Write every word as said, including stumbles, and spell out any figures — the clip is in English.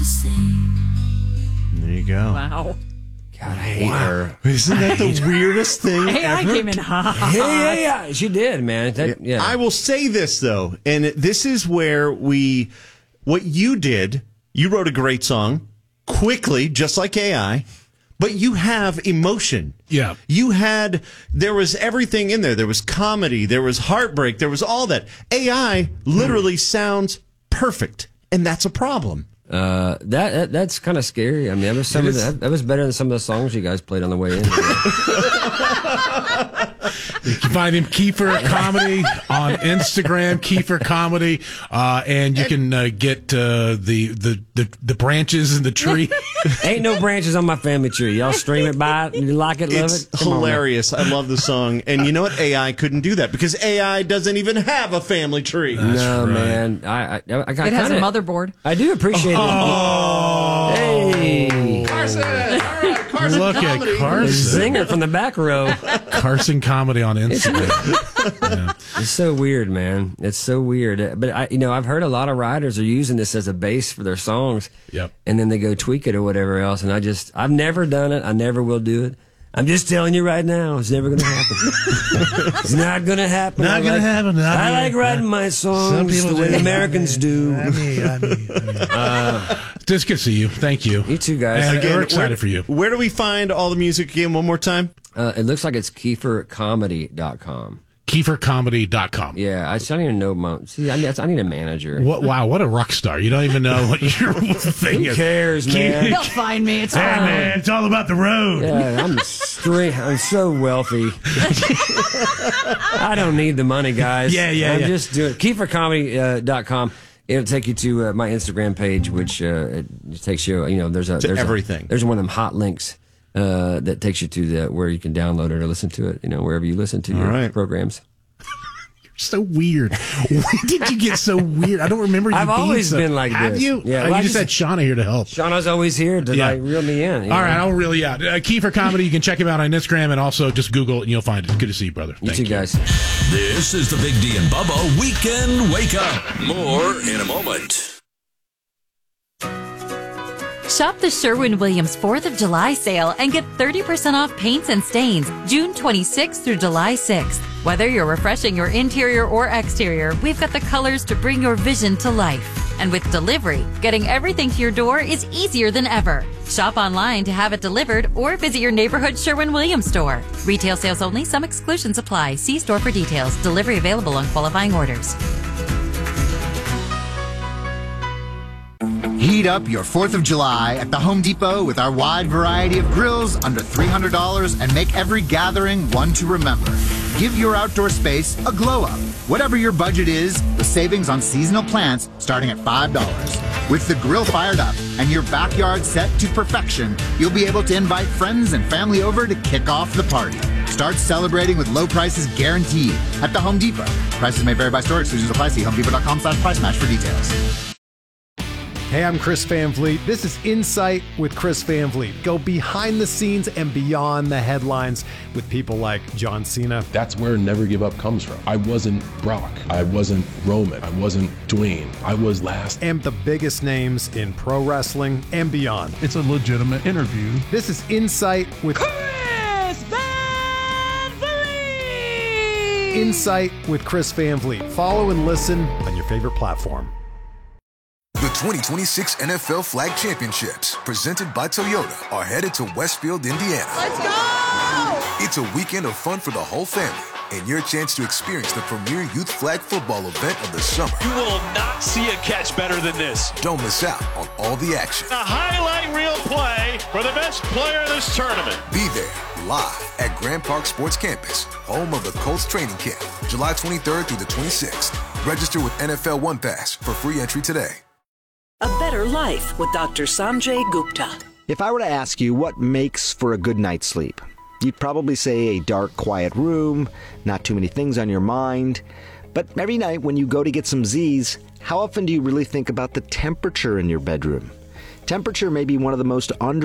There you go. Wow. God, I hate Wow. her. Isn't that the weirdest thing Hey, I ever? came in hot. Yeah, yeah, yeah. She did, man. That, yeah. I will say this, though, and this is where we, what you did, you wrote a great song quickly, just like A I, but you have emotion. Yeah. You had, there was everything in there. There was comedy, there was heartbreak, there was all that. A I literally sounds perfect, and that's a problem. Uh, that, that that's kind of scary. I mean, that was some of the, that was better than some of the songs you guys played on the way in. You can find him Kiefer Comedy on Instagram, Kiefer Comedy, uh, and you can uh, get uh, the, the the the branches in the tree. Ain't no branches on my family tree. Y'all stream it, buy it, you like it, love It's it. Come on, man. hilarious. I love the song. And you know what? A I couldn't do that because A I doesn't even have a family tree. No, right. man. I I, I got It has kinda, a motherboard. I do appreciate it. Oh, Hey, Carson! All right, Carson look Comedy. at Carson. zinger from the back row. Carson Comedy on Instagram. Yeah. It's so weird, man. It's so weird. But I, you know, I've heard a lot of writers are using this as a base for their songs. Yep. And then they go tweak it or whatever else. And I just, I've never done it. I never will do it. I'm just telling you right now, it's never going to happen. It's not going to happen. Not I gonna like- happen. Not I gonna- like writing my Some songs people the way do. Americans do. I mean, I mean, I mean. Uh, just good to see you. Thank you. You too, guys. And Again, we're excited where, for you. Where do we find all the music again one more time? Uh, it looks like it's Kiefer Comedy dot com. Kiefer Comedy dot com. Yeah, I, I don't even know my. See, I need, I need a manager. What, wow, what a rock star. You don't even know what your thing Who is. cares, man? They'll find me. It's Hey, fine. man, it's all about the road. Yeah, I'm straight. I'm so wealthy. I don't need the money, guys. Yeah, yeah, I'm yeah. just doing Kiefer Comedy dot com. It'll take you to uh, my Instagram page, which uh, it takes you. You know, there's a To there's everything. A, there's one of them hot links uh, that takes you to the where you can download it or listen to it. You know, wherever you listen to your right. programs. So weird. When did you get so weird? I don't remember you I've being always so, been like have this. you? Yeah, Uh, well, you I just just- had Shauna here to help. Shauna's always here to Yeah. like reel me in. you All know? right, I'll reel you out. Uh, Kiefer Comedy, you can check him out on Instagram and also just Google it and you'll find it. Good to see you, brother. You Thank two you. guys. This is the Big D and Bubba Weekend Wake Up. More in a moment. Shop the Sherwin-Williams fourth of July sale and get thirty percent off paints and stains June twenty-sixth through July sixth. Whether you're refreshing your interior or exterior, we've got the colors to bring your vision to life. And with delivery, getting everything to your door is easier than ever. Shop online to have it delivered or visit your neighborhood Sherwin-Williams store. Retail sales only. Some exclusions apply. See store for details. Delivery available on qualifying orders. Heat up your fourth of July at the Home Depot with our wide variety of grills under three hundred dollars and make every gathering one to remember. Give your outdoor space a glow up. Whatever your budget is, with savings on seasonal plants starting at five dollars. With the grill fired up and your backyard set to perfection, you'll be able to invite friends and family over to kick off the party. Start celebrating with low prices guaranteed at the Home Depot. Prices may vary by store. Exclusions apply. See homedepot.com slash price match for details. Hey, I'm Chris Van Vliet. This is Insight with Chris Van Vliet. Go behind the scenes and beyond the headlines with people like John Cena. That's where Never Give Up comes from. I wasn't Brock. I wasn't Roman. I wasn't Dwayne. I was last. And the biggest names in pro wrestling and beyond. It's a legitimate interview. This is Insight with Chris Van Vliet! Insight with Chris Van Vliet. Follow and listen on your favorite platform. The twenty twenty-six N F L Flag Championships, presented by Toyota, are headed to Westfield, Indiana. Let's go! It's a weekend of fun for the whole family and your chance to experience the premier youth flag football event of the summer. You will not see a catch better than this. Don't miss out on all the action. A highlight reel play for the best player in this tournament. Be there live at Grand Park Sports Campus, home of the Colts training camp, July twenty-third through the twenty-sixth. Register with N F L One Pass for free entry today. A better life with Doctor Sanjay Gupta. If I were to ask you what makes for a good night's sleep, you'd probably say a dark, quiet room, not too many things on your mind. But every night when you go to get some Z's, how often do you really think about the temperature in your bedroom? Temperature may be one of the most under